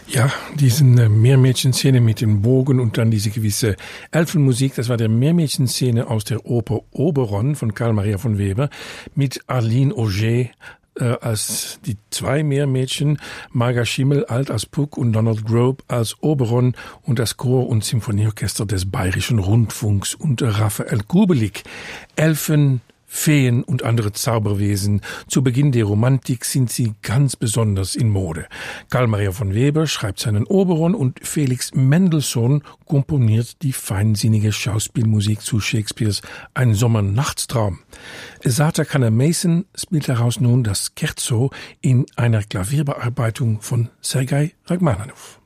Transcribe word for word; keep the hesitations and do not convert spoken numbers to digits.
Ja, diesen äh, Meermädchenszene mit dem Bogen und dann diese gewisse Elfenmusik, das war der Meermädchenszene aus der Oper Oberon von Carl Maria von Weber mit Arline Auger äh, als die zwei Meermädchen, Marga Schimmel alt als Puck und Donald Grobe als Oberon und das Chor- und Symphonieorchester des Bayerischen Rundfunks und Raphael Kubelik. Elfen, Feen und andere Zauberwesen. Zu Beginn der Romantik sind sie ganz besonders in Mode. Carl Maria von Weber schreibt seinen Oberon und Felix Mendelssohn komponiert die feinsinnige Schauspielmusik zu Shakespeares Ein Sommernachtstraum. Esata Kanner-Mason spielt daraus nun das Scherzo in einer Klavierbearbeitung von Sergei Rachmaninow.